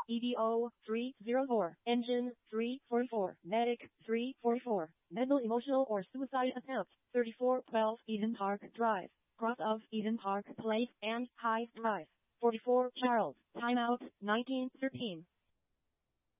EDO 304, Engine 344, Medic 344, Mental, Emotional, or Suicide Attempt 3412 Eden Park Drive, cross of Eden Park Place and High Drive. 44 Charles, timeout 1913.